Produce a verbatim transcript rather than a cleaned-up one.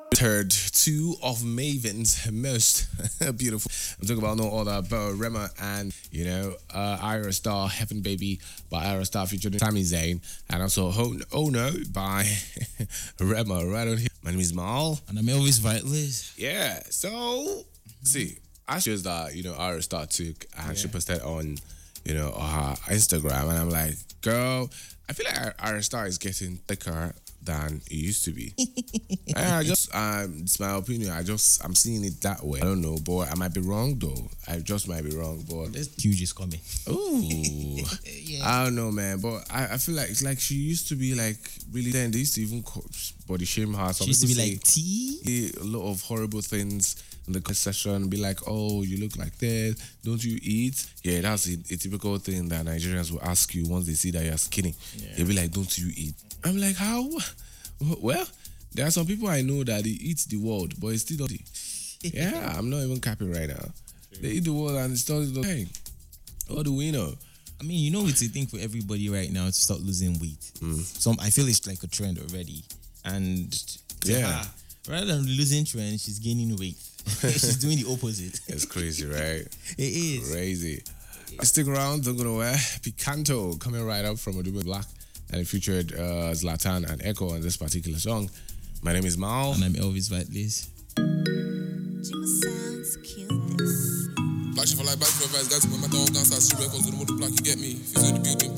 Heard two of Maven's most beautiful. I'm talking about no other but Rema and you know uh, Ira Star, Heaven Baby by Ira Star featuring Sami Zayn, and also Oh, oh No by Rema. Right on here. My name is Mal, and I'm Elvis Vitalist. Yeah. So see, I just that you know Ira Star took and yeah. she posted on you know her Instagram, and I'm like, girl, I feel like Ira Star is getting thicker than it used to be. I just, um, it's my opinion. I just, I'm seeing it that way. I don't know, but I might be wrong though. I just might be wrong, but this huge is coming. Ooh, yeah. I don't know, man. But I, I feel like it's like she used to be like really. Then they used to even body shame her. Some she used to be say, like tea. A lot of horrible things in the session. Be like, oh, you look like this. Don't you eat? Yeah, that's a, a typical thing that Nigerians will ask you once they see that you're skinny. Yeah. They'll be like, don't you eat? I'm like, how? Well, there are some people I know that they eat the world, but it's still not. Yeah, I'm not even capping right now. They eat the world and it's still the thing. What do we know? I mean, you know, it's a thing for everybody right now to start losing weight. Mm. Some I feel it's like a trend already, and yeah, her, rather than losing trend, she's gaining weight. She's doing the opposite. It's crazy, right? It is crazy. Stick around, don't go nowhere. Picanto coming right up from Odube Black. And it featured uh, Zlatan and Echo on this particular song. My name is Mal. And I'm Elvis Vitalist. Jima sounds kill this. Black shit for life, back for advice, guys. When my dog dance, I see records with the black, you get me. If you in the building,